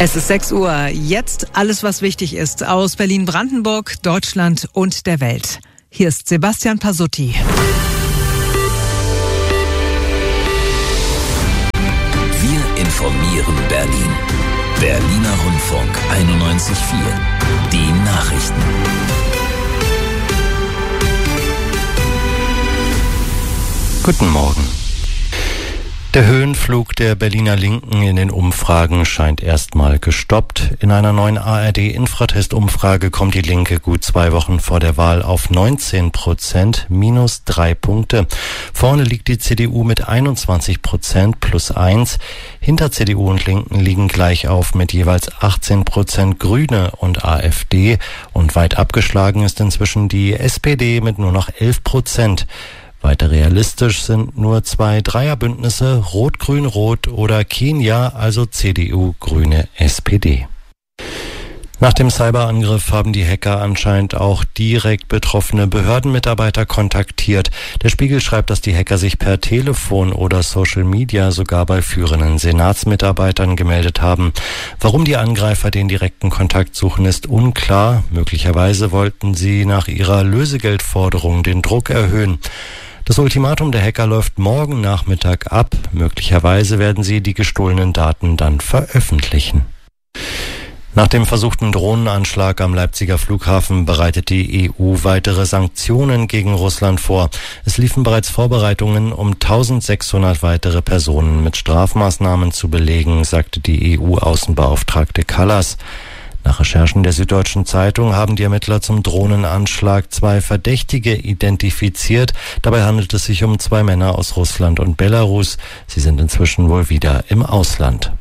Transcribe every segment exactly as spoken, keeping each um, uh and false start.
Es ist sechs Uhr. Jetzt alles, was wichtig ist aus Berlin-Brandenburg, Deutschland und der Welt. Hier ist Sebastian Pasutti. Wir informieren Berlin. Berliner Rundfunk einundneunzig Komma vier. Die Nachrichten. Guten Morgen. Der Höhenflug der Berliner Linken in den Umfragen scheint erstmal gestoppt. In einer neuen A R D-Infratest-Umfrage kommt die Linke gut zwei Wochen vor der Wahl auf neunzehn Prozent, minus drei Punkte. Vorne liegt die C D U mit einundzwanzig Prozent, plus eins. Hinter C D U und Linken liegen gleich auf mit jeweils achtzehn Prozent Grüne und AfD. Und weit abgeschlagen ist inzwischen die S P D mit nur noch elf Prozent. Weiter realistisch sind nur zwei Dreierbündnisse, Rot-Grün-Rot oder Kenia, also C D U, Grüne, S P D. Nach dem Cyberangriff haben die Hacker anscheinend auch direkt betroffene Behördenmitarbeiter kontaktiert. Der Spiegel schreibt, dass die Hacker sich per Telefon oder Social Media sogar bei führenden Senatsmitarbeitern gemeldet haben. Warum die Angreifer den direkten Kontakt suchen, ist unklar. Möglicherweise wollten sie nach ihrer Lösegeldforderung den Druck erhöhen. Das Ultimatum der Hacker läuft morgen Nachmittag ab. Möglicherweise werden sie die gestohlenen Daten dann veröffentlichen. Nach dem versuchten Drohnenanschlag am Leipziger Flughafen bereitet die E U weitere Sanktionen gegen Russland vor. Es liefen bereits Vorbereitungen, um eintausendsechshundert weitere Personen mit Strafmaßnahmen zu belegen, sagte die E U-Außenbeauftragte Kallas. Nach Recherchen der Süddeutschen Zeitung haben die Ermittler zum Drohnenanschlag zwei Verdächtige identifiziert. Dabei handelt es sich um zwei Männer aus Russland und Belarus. Sie sind inzwischen wohl wieder im Ausland.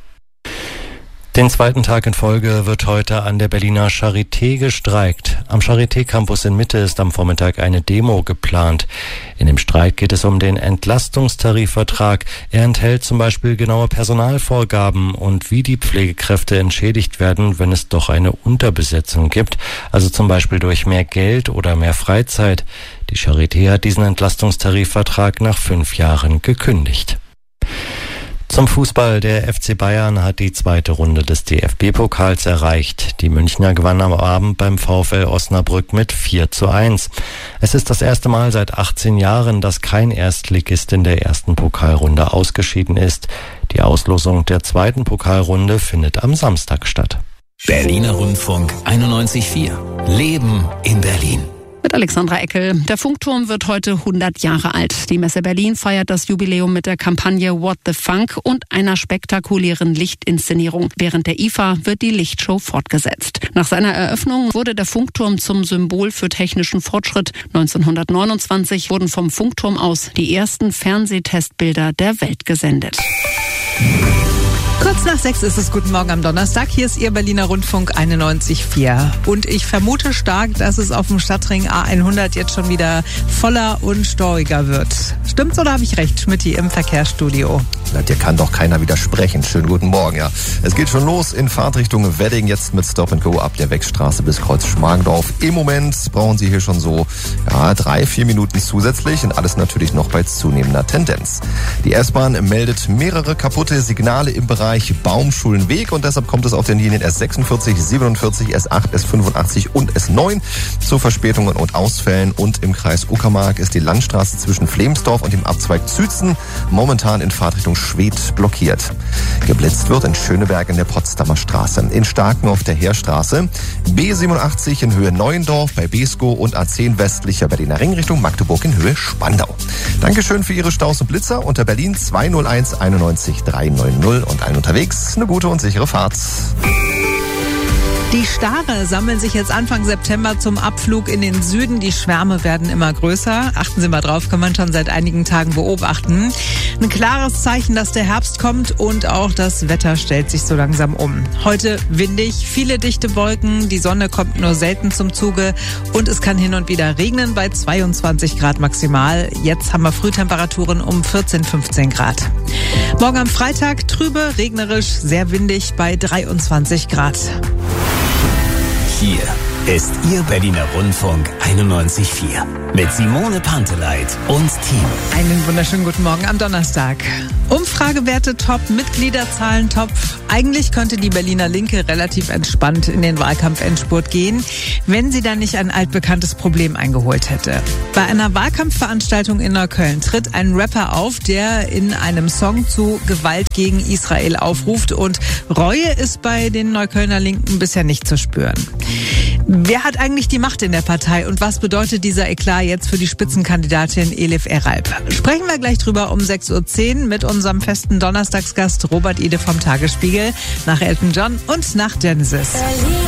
Den zweiten Tag in Folge wird heute an der Berliner Charité gestreikt. Am Charité-Campus in Mitte ist am Vormittag eine Demo geplant. In dem Streik geht es um den Entlastungstarifvertrag. Er enthält zum Beispiel genaue Personalvorgaben und wie die Pflegekräfte entschädigt werden, wenn es doch eine Unterbesetzung gibt, also zum Beispiel durch mehr Geld oder mehr Freizeit. Die Charité hat diesen Entlastungstarifvertrag nach fünf Jahren gekündigt. Zum Fußball. Der F C Bayern hat die zweite Runde des D F B-Pokals erreicht. Die Münchner gewannen am Abend beim VfL Osnabrück mit vier zu eins. Es ist das erste Mal seit achtzehn Jahren, dass kein Erstligist in der ersten Pokalrunde ausgeschieden ist. Die Auslosung der zweiten Pokalrunde findet am Samstag statt. Berliner Rundfunk einundneunzig Komma vier. Leben in Berlin. Mit Alexandra Eckel. Der Funkturm wird heute hundert Jahre alt. Die Messe Berlin feiert das Jubiläum mit der Kampagne What the Funk und einer spektakulären Lichtinszenierung. Während der I F A wird die Lichtshow fortgesetzt. Nach seiner Eröffnung wurde der Funkturm zum Symbol für technischen Fortschritt. neunzehnhundertneunundzwanzig wurden vom Funkturm aus die ersten Fernsehtestbilder der Welt gesendet. Kurz nach sechs ist es. Guten Morgen am Donnerstag. Hier ist Ihr Berliner Rundfunk einundneunzig Komma vier. Und ich vermute stark, dass es auf dem Stadtring A hundert jetzt schon wieder voller und stauiger wird. Stimmt's oder habe ich recht, Schmitty im Verkehrsstudio? Na, dir kann doch keiner widersprechen. Schönen guten Morgen, ja. Es geht schon los in Fahrtrichtung Wedding, jetzt mit Stop and Go ab der Wechstraße bis Kreuz Schmargendorf. Im Moment brauchen Sie hier schon so ja, drei, vier Minuten zusätzlich und alles natürlich noch bei zunehmender Tendenz. Die S-Bahn meldet mehrere kaputte Signale im Bereich Baumschulenweg und deshalb kommt es auf den Linien S sechsundvierzig, siebenundvierzig, S acht, S fünfundachtzig und S neun zu Verspätungen und Ausfällen. Und im Kreis Uckermark ist die Landstraße zwischen Flemsdorf und dem Abzweig Zützen momentan in Fahrtrichtung Schwedt blockiert. Geblitzt wird in Schöneberg in der Potsdamer Straße, in Starken auf der Heerstraße, B siebenundachtzig in Höhe Neuendorf bei Beeskow und A zehn westlicher Berliner Ring Richtung Magdeburg in Höhe Spandau. Dankeschön für Ihre Staus und Blitzer unter Berlin zwei null eins einundneunzig dreihundertneunzig und ein unterwegs. Eine gute und sichere Fahrt. Die Stare sammeln sich jetzt Anfang September zum Abflug in den Süden. Die Schwärme werden immer größer. Achten Sie mal drauf, kann man schon seit einigen Tagen beobachten. Ein klares Zeichen, dass der Herbst kommt und auch das Wetter stellt sich so langsam um. Heute windig, viele dichte Wolken, die Sonne kommt nur selten zum Zuge und es kann hin und wieder regnen bei zweiundzwanzig Grad maximal. Jetzt haben wir Frühtemperaturen um vierzehn, fünfzehn Grad. Morgen am Freitag trübe, regnerisch, sehr windig bei dreiundzwanzig Grad. Hier ist Ihr Berliner Rundfunk einundneunzig Komma vier mit Simone Panteleit und Team. Einen wunderschönen guten Morgen am Donnerstag. Umfragewerte top, Mitgliederzahlen top. Eigentlich könnte die Berliner Linke relativ entspannt in den Wahlkampf-Endspurt gehen, wenn sie dann nicht ein altbekanntes Problem eingeholt hätte. Bei einer Wahlkampfveranstaltung in Neukölln tritt ein Rapper auf, der in einem Song zu Gewalt gegen Israel aufruft, und Reue ist bei den Neuköllner Linken bisher nicht zu spüren. Wer hat eigentlich die Macht in der Partei und was bedeutet dieser Eklat jetzt für die Spitzenkandidatin Elif Eralp? Sprechen wir gleich drüber um sechs Uhr zehn mit unserem festen Donnerstagsgast Robert Ide vom Tagesspiegel, nach Elton John und nach Genesis.